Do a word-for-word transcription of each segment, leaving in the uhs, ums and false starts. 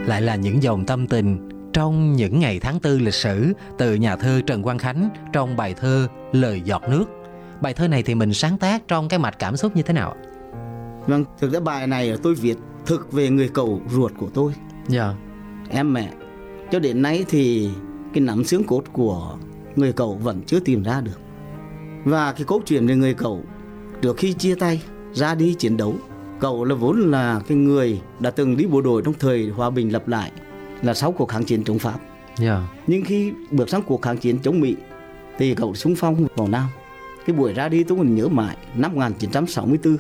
lại là những dòng tâm tình trong những ngày tháng tư lịch sử từ nhà thơ Trần Quang Khánh trong bài thơ Lời Giọt Nước. Bài thơ này thì mình sáng tác trong cái mạch cảm xúc như thế nào? Vâng, thực ra bài này tôi viết thực về người cậu ruột của tôi. Dạ. Yeah. Em mẹ. Cho đến nay thì cái nắm xương cốt của người cậu vẫn chưa tìm ra được. Và cái câu chuyện về người cậu trước khi chia tay ra đi chiến đấu, cậu là vốn là cái người đã từng đi bộ đội trong thời hòa bình lập lại, là sau cuộc kháng chiến chống Pháp. Yeah. Nhưng khi bước sang cuộc kháng chiến chống Mỹ thì cậu xung phong vào Nam. Cái buổi ra đi tôi còn nhớ mãi, năm một nghìn chín trăm sáu mươi tư.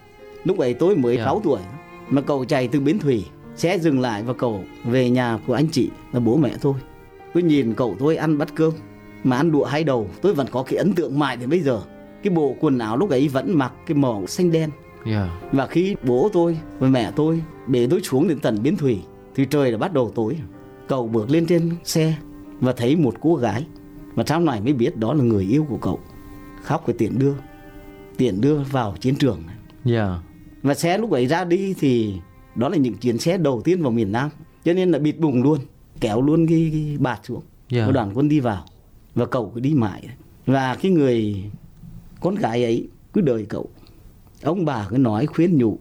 Lúc ấy tôi mới yeah. sáu tuổi, mà cậu chạy từ Bến Thủy, xe dừng lại và cậu về nhà của anh chị là bố mẹ tôi. Tôi nhìn cậu tôi ăn bát cơm mà ăn đũa hai đầu, tôi vẫn có cái ấn tượng mãi đến bây giờ. Cái bộ quần áo lúc ấy vẫn mặc cái màu xanh đen. Yeah. Và khi bố tôi và mẹ tôi bế tôi xuống đến tận Bến Thủy thì trời đã bắt đầu tối. Cậu bước lên trên xe và thấy một cô gái, và sau này mới biết đó là người yêu của cậu. Khóc cái tiễn đưa, tiễn đưa vào chiến trường. Yeah. Và xe lúc ấy ra đi thì đó là những chuyến xe đầu tiên vào miền Nam, cho nên là bịt bùng luôn, kéo luôn cái, cái bạt xuống. Yeah. Một đoàn quân đi vào và cậu cứ đi mãi. Và cái người con gái ấy cứ đợi cậu. Ông bà cứ nói khuyên nhủ,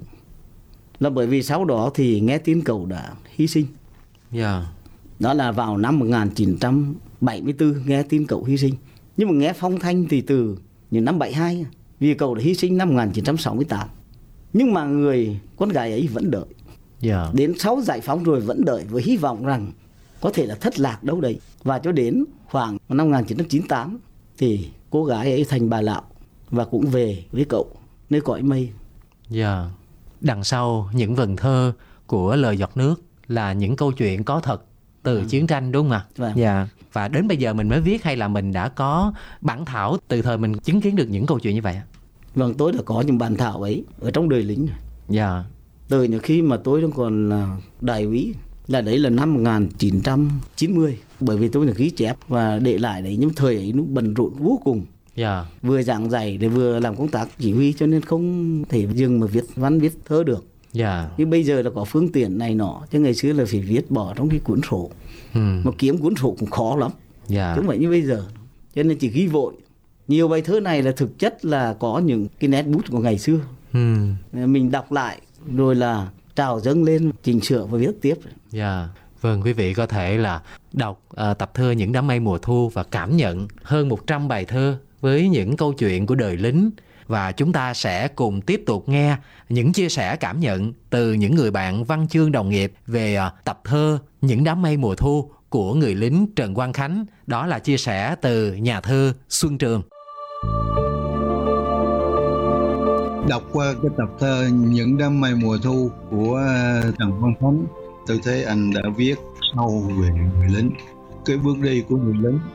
là bởi vì sau đó thì nghe tin cậu đã hy sinh. Yeah. Đó là vào năm một nghìn chín trăm bảy mươi tư nghe tin cậu hy sinh. Nhưng mà nghe phong thanh thì từ những năm bảy mươi hai, vì cậu đã hy sinh năm một nghìn chín trăm sáu mươi tám. Nhưng mà người con gái ấy vẫn đợi. Yeah. Đến sau giải phóng rồi vẫn đợi với hy vọng rằng có thể là thất lạc đâu đấy. Và cho đến khoảng năm một nghìn chín trăm chín mươi tám thì cô gái ấy thành bà lão và cũng về với cậu nơi cõi mây. Yeah. Đằng sau những vần thơ của Lời Giọt Nước là những câu chuyện có thật từ à. chiến tranh, đúng không ạ? Vâng. Yeah. Và đến bây giờ mình mới viết hay là mình đã có bản thảo từ thời mình chứng kiến được những câu chuyện như vậy? Vâng, tôi đã có những bản thảo ấy ở trong đời lính. Yeah. Từ những khi mà tôi còn là đại úy, là đấy là năm một nghìn chín trăm chín mươi. Bởi vì tôi là ghi chép và để lại đấy, những thời ấy nó bận rộn vô cùng. Yeah. Vừa giảng dạy để vừa làm công tác chỉ huy, cho nên không thể dừng mà viết văn viết thơ được. Yeah. Nhưng bây giờ là có phương tiện này nọ, chứ ngày xưa là phải viết bỏ trong cái cuốn sổ. Hmm. Mà kiếm cuốn sổ cũng khó lắm. Yeah. Chứ không phải như bây giờ. Cho nên chỉ ghi vội. Nhiều bài thơ này là thực chất là có những cái nét bút của ngày xưa. Hmm. Mình đọc lại rồi là trào dâng lên, chỉnh sửa và viết tiếp. Yeah. Vâng, quý vị có thể là đọc uh, tập thơ Những Đám Mây Mùa Thu và cảm nhận hơn một trăm bài thơ với những câu chuyện của đời lính. Và chúng ta sẽ cùng tiếp tục nghe những chia sẻ cảm nhận từ những người bạn văn chương đồng nghiệp về uh, tập thơ Những Đám Mây Mùa Thu của người lính Trần Quang Khánh. Đó là chia sẻ từ nhà thơ Xuân Trường. Đọc qua cái tập thơ Những Đám Mây Mùa Thu của Trần Quang Khánh, tôi thấy anh đã viết sâu về người lính, cái bước đi của người lính